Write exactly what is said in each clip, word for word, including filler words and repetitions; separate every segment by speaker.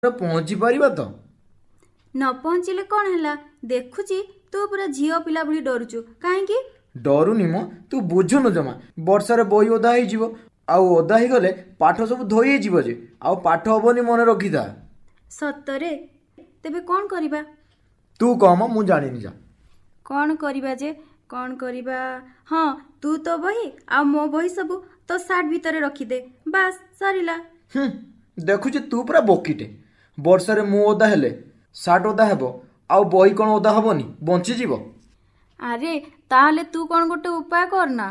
Speaker 1: ପହଞ୍ଚି ପାରିବା ତ?
Speaker 2: न पहुँचिले कौन है देखुची तू पूरा झील पिला भली डरुचु काहेकि?
Speaker 1: डरुनी मो तू बुझुनु जमा वर्षारे बही ओदा हो आउ ओदा ही गले पाठ सब धोई जीव जे आउ पाठ हबनी मन रखिथा।
Speaker 2: सतरे तेबे कौन करिबा?
Speaker 1: तू कह मु जानिनी जा
Speaker 2: कौन करिबा जे कौन करिबा। हाँ तू तो बही आ मो बही सब तो सार्ट भितरे रखिदे बास सरिला।
Speaker 1: हम्म देखुचे तू पूरा बोकीटे वर्षारे मु ओदा हेले सार्ट ओदा हेबो आउ बही कौन ओदा हबनी बंची जीव।
Speaker 2: अरे ताहले तू कौन गोटे उपाय करना।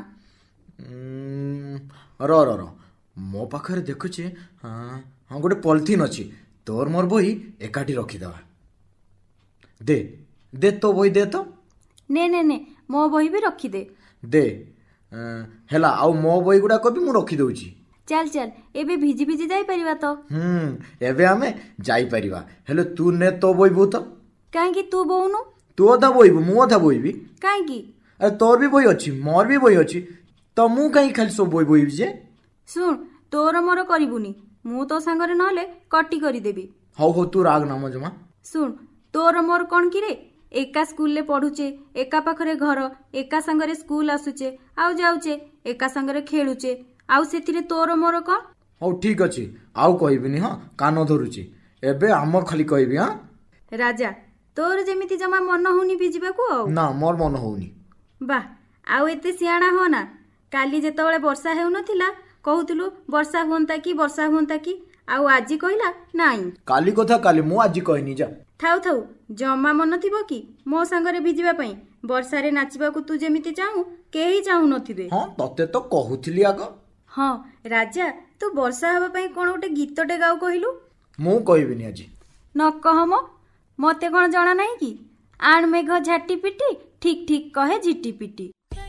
Speaker 1: र र र मो पाखरे देखुचे हाँ हाँ गोटे पॉलिथिन अच्छी तोर मोर बही एकाठी रखीदवा। दे दे तो बही दे तो।
Speaker 2: ने ने ने मो बही भी रखिदे
Speaker 1: दे हेला आउ मो बही गुड़ाक भी मु रखी दउची।
Speaker 2: चल चल एबे भिजी भिजी जाई परिबा तो।
Speaker 1: हम्म एबे आमे जाई परिबा हेले तू ने तो बही बू तो।
Speaker 2: काहेकि तू बोउनु?
Speaker 1: तू अधा बोइबू मु अधा बोइबी।
Speaker 2: काहेकि?
Speaker 1: अरे तोर भी बही अच्छी मोर भी बही अच्छी तो मु कहीं खाली सब बही बोइबी जे।
Speaker 2: सुन तोर मोर करिबुनी मु तो सांगरे नहले कटी करी देबी।
Speaker 1: हौ हौ तू राग नाम जमा।
Speaker 2: सुन तोर मोर कौन कि रे एका स्कूल ले पढ़ुचे एका पाखरे घर एका संगरे स्कूल आसुचे आउ जाउचे एका संगरे खेलुचे आउ सेतिरे तोर मोर कौन?
Speaker 1: हौ ठीक अछि आउ कहबिनी। हाँ कान धरुची एबे आमर खाली कहबी। हाँ
Speaker 2: राजा तोर जेमिति जमा मन होनी भिजिबाकू आ
Speaker 1: ना मोर मन होनी।
Speaker 2: वाह आउ एते सियाणा हो ना। काली जेतबेले वर्षा हेउ नथिला कहउतलु वर्षा हुंता की वर्षा हुंता की आउ आजी कहिला नाही।
Speaker 1: काली कथा काली मु आजी कहनी जा।
Speaker 2: थाउ थाउ जमा मन थिबो कि मो संगरे भिजिबा पई वर्षा रे नाचिबाकू तू जेमिति चाहू केही चाहू नथिबे।
Speaker 1: हाँ तते तो कहूथिली आग।
Speaker 2: हाँ राजा तू वर्षा हबा पई कोन गोटे गीतटे गाउ कहिलु।
Speaker 1: मु कहबिनी आजी।
Speaker 2: न कह मो मते कोन जणा नाही कि आण मेघ झाटी पिटी ठीक ठीक कहे झिटी पिटी।